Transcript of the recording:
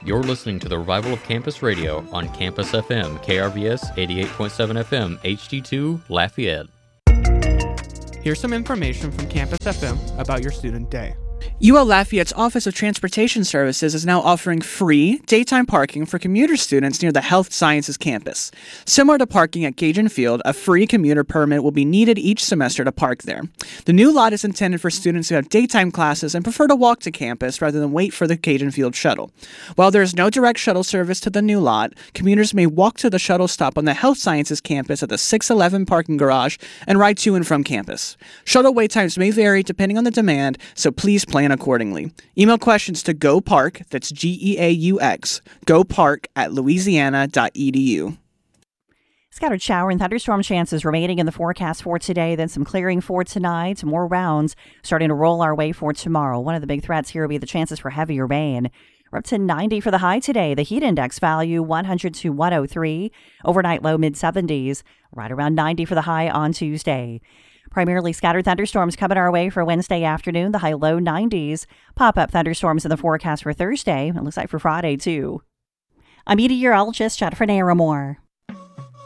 You're listening to the Revival of Campus Radio on Campus FM, KRVS 88.7 FM, HD2, Lafayette. Here's some information from Campus FM about your student day. UL Lafayette's Office of Transportation Services is now offering free daytime parking for commuter students near the Health Sciences campus. Similar to parking at Cajun Field, a free commuter permit will be needed each semester to park there. The new lot is intended for students who have daytime classes and prefer to walk to campus rather than wait for the Cajun Field shuttle. While there is no direct shuttle service to the new lot, commuters may walk to the shuttle stop on the Health Sciences campus at the 611 parking garage and ride to and from campus. Shuttle wait times may vary depending on the demand, so please plan accordingly. Email questions to GoPark, that's GEAUX, gopark@louisiana.edu. Scattered shower and thunderstorm chances remaining in the forecast for today, then some clearing for tonight. More rounds starting to roll our way for tomorrow. One of the big threats here will be the chances for heavier rain. We're up to 90 for the high today. The heat index value 100 to 103. Overnight low mid-70s. Right around 90 for the high on Tuesday. Primarily scattered thunderstorms coming our way for Wednesday afternoon, the high low 90s. Pop-up thunderstorms in the forecast for Thursday. It looks like for Friday, too. I'm meteorologist Jennifer Naramore.